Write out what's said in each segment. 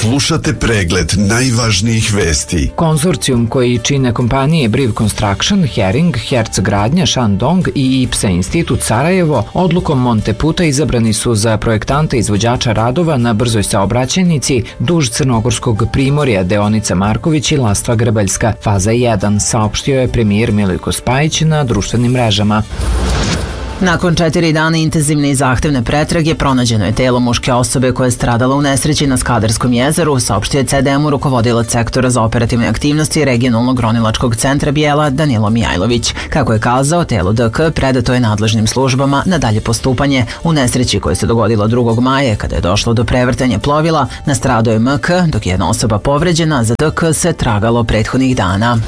Slušate pregled najvažnijih vesti. Konzorcijum koji čine kompanije Briv Construction, Hering, Herc Gradnja, Shandong i IPSA Institut Sarajevo odlukom Monteputa izabrani su za projektanta izvođača radova na brzoj saobraćajnici duž Crnogorskog primorja deonica Marković i Lastva Grebeljska, faza 1, saopštio je premijer Milojko Spajić na društvenim mrežama. Nakon 4 dana intenzivne i zahtevne pretrage pronađeno je telo muške osobe koja je stradala u nesreći na Skadarskom jezeru, saopštio je CDM-u rukovodilac sektora za operativne aktivnosti regionalnog ronilačkog centra Bijela Danilo Mijajlović. Kako je kazao, telo DK predato je nadležnim službama na dalje postupanje. U nesreći koja se dogodila 2. maja kada je došlo do prevrtanja plovila, nastradao je MK, dok je jedna osoba povređena, za DK se tragalo prethodnih dana.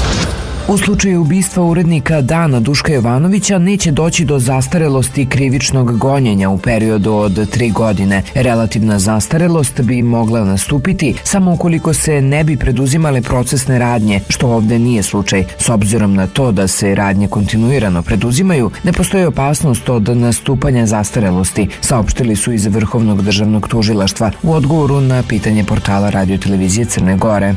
U slučaju ubistva urednika Dana Duška Jovanovića neće doći do zastarelosti krivičnog gonjenja u periodu od 3 godine. Relativna zastarelost bi mogla nastupiti samo ukoliko se ne bi preduzimale procesne radnje, što ovde nije slučaj. S obzirom na to da se radnje kontinuirano preduzimaju, ne postoji opasnost od nastupanja zastarelosti, saopštili su iz Vrhovnog državnog tužilaštva u odgovoru na pitanje portala Radio-televizije Crne Gore.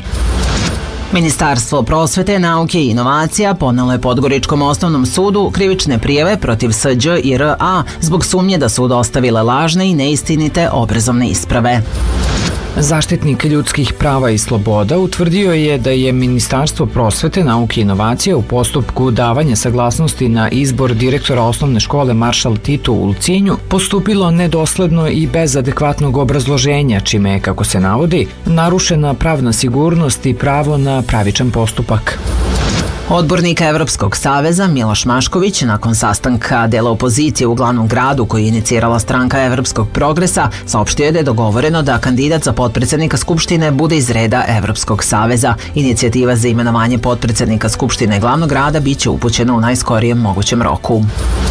Ministarstvo prosvete, nauke i inovacija podnelo je Podgoričkom osnovnom sudu krivične prijave protiv SĐ i RA zbog sumnje da su dostavile lažne i neistinite obrazovne isprave. Zaštitnik ljudskih prava i sloboda utvrdio je da je Ministarstvo prosvete, nauke i inovacija u postupku davanja saglasnosti na izbor direktora osnovne škole Maršal Tito u Ulcinju postupilo nedosledno i bez adekvatnog obrazloženja, čime je, kako se navodi, narušena pravna sigurnost i pravo na pravičan postupak. Odbornik Evropskog saveza Miloš Mašković nakon sastanka dela opozicije u glavnom gradu koji je inicirala stranka Evropskog progresa saopštio je da je dogovoreno da kandidat za potpredsednika Skupštine bude iz reda Evropskog saveza. Inicijativa za imenovanje potpredsednika Skupštine glavnog grada biće upućena u najskorijem mogućem roku.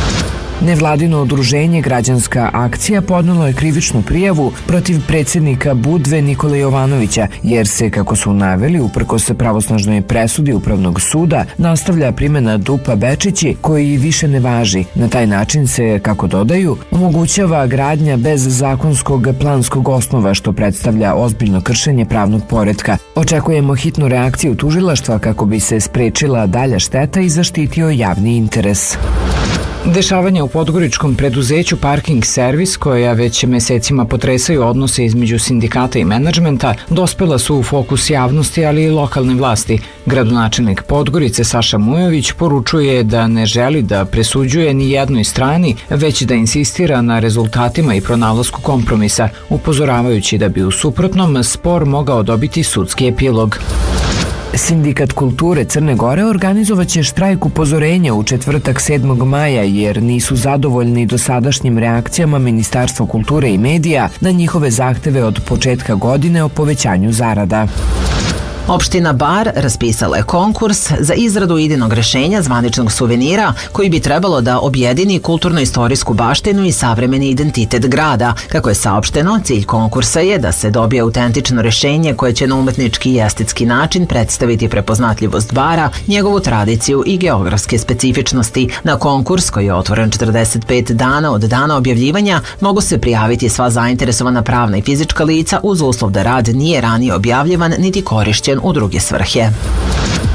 Nevladino udruženje Građanska akcija podnelo je krivičnu prijavu protiv predsjednika Budve Nikole Jovanovića, jer se, kako su naveli, uprkos pravosnažnoj presudi Upravnog suda, nastavlja primjena DUP-a Bečići, koji više ne važi. Na taj način se, kako dodaju, omogućava gradnja bez zakonskog planskog osnova, što predstavlja ozbiljno kršenje pravnog poretka. Očekujemo hitnu reakciju tužilaštva kako bi se sprečila dalja šteta i zaštitio javni interes. Dešavanja u podgoričkom preduzeću Parking Servis, koja već mesecima potresaju odnose između sindikata i menadžmenta, dospela su u fokus javnosti, ali i lokalne vlasti. Gradonačelnik Podgorice Saša Mujović poručuje da ne želi da presuđuje ni jednoj strani, već da insistira na rezultatima i pronalasku kompromisa, upozoravajući da bi u suprotnom spor mogao dobiti sudski epilog. Sindikat kulture Crne Gore organizovaće štrajk upozorenja u četvrtak 7. maja jer nisu zadovoljni dosadašnjim reakcijama Ministarstva kulture i medija na njihove zahteve od početka godine o povećanju zarada. Opština Bar raspisala je konkurs za izradu idejnog rešenja zvaničnog suvenira koji bi trebalo da objedini kulturno-istorijsku baštinu i savremeni identitet grada. Kako je saopšteno, cilj konkursa je da se dobije autentično rešenje koje će na umetnički i estetski način predstaviti prepoznatljivost Bara, njegovu tradiciju i geografske specifičnosti. Na konkurs, koji je otvoren 45 dana od dana objavljivanja, mogu se prijaviti sva zainteresovana pravna i fizička lica uz uslov da rad nije ranije objavljivan niti korišćen u druge svrhe.